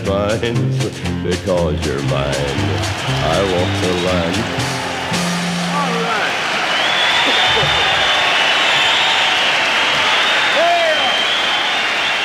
finds because you're mine. I walk the line